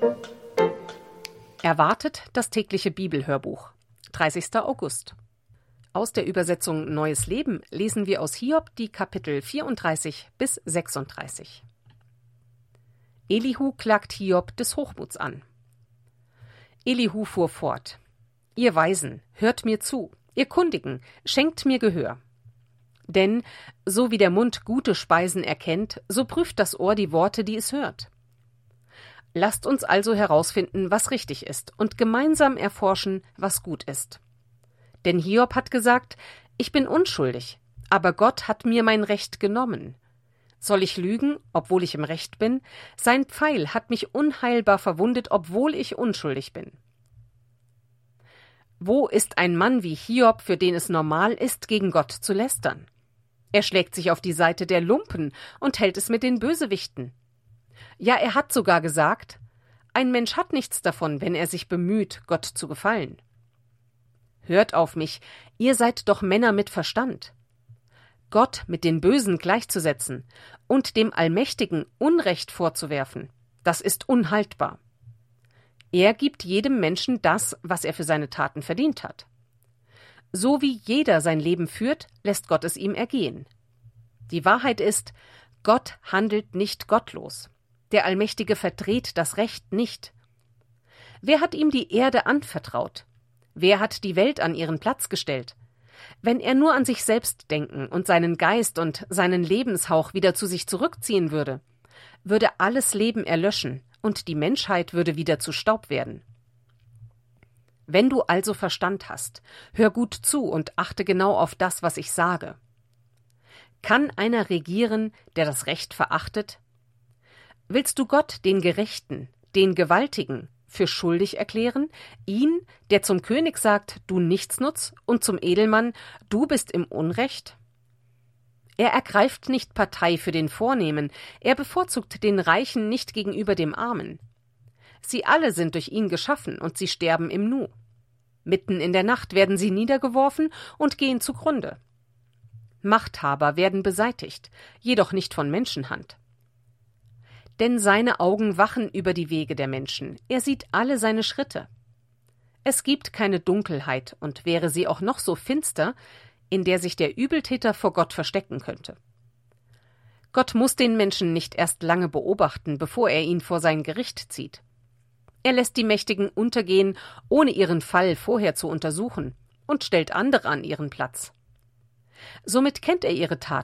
Erwartet das tägliche Bibelhörbuch. 30. August. Aus der Übersetzung Neues Leben lesen wir aus Hiob die Kapitel 34 bis 36. Elihu klagt Hiob des Hochmuts an. Elihu fuhr fort: Ihr Weisen, hört mir zu, ihr Kundigen, schenkt mir Gehör. Denn, so wie der Mund gute Speisen erkennt, so prüft das Ohr die Worte, die es hört. Lasst uns also herausfinden, was richtig ist, und gemeinsam erforschen, was gut ist. Denn Hiob hat gesagt: Ich bin unschuldig, aber Gott hat mir mein Recht genommen. Soll ich lügen, obwohl ich im Recht bin? Sein Pfeil hat mich unheilbar verwundet, obwohl ich unschuldig bin. Wo ist ein Mann wie Hiob, für den es normal ist, gegen Gott zu lästern? Er schlägt sich auf die Seite der Lumpen und hält es mit den Bösewichten. Ja, er hat sogar gesagt: Ein Mensch hat nichts davon, wenn er sich bemüht, Gott zu gefallen. Hört auf mich, ihr seid doch Männer mit Verstand. Gott mit den Bösen gleichzusetzen und dem Allmächtigen Unrecht vorzuwerfen, das ist unhaltbar. Er gibt jedem Menschen das, was er für seine Taten verdient hat. So wie jeder sein Leben führt, lässt Gott es ihm ergehen. Die Wahrheit ist, Gott handelt nicht gottlos. Der Allmächtige verdreht das Recht nicht. Wer hat ihm die Erde anvertraut? Wer hat die Welt an ihren Platz gestellt? Wenn er nur an sich selbst denken und seinen Geist und seinen Lebenshauch wieder zu sich zurückziehen würde, würde alles Leben erlöschen und die Menschheit würde wieder zu Staub werden. Wenn du also Verstand hast, hör gut zu und achte genau auf das, was ich sage. Kann einer regieren, der das Recht verachtet? Willst du Gott, den Gerechten, den Gewaltigen, für schuldig erklären? Ihn, der zum König sagt, du Nichtsnutz, und zum Edelmann, du bist im Unrecht? Er ergreift nicht Partei für den Vornehmen, er bevorzugt den Reichen nicht gegenüber dem Armen. Sie alle sind durch ihn geschaffen und sie sterben im Nu. Mitten in der Nacht werden sie niedergeworfen und gehen zugrunde. Machthaber werden beseitigt, jedoch nicht von Menschenhand. Denn seine Augen wachen über die Wege der Menschen, er sieht alle seine Schritte. Es gibt keine Dunkelheit, und wäre sie auch noch so finster, in der sich der Übeltäter vor Gott verstecken könnte. Gott muss den Menschen nicht erst lange beobachten, bevor er ihn vor sein Gericht zieht. Er lässt die Mächtigen untergehen, ohne ihren Fall vorher zu untersuchen, und stellt andere an ihren Platz. Somit kennt er ihre Taten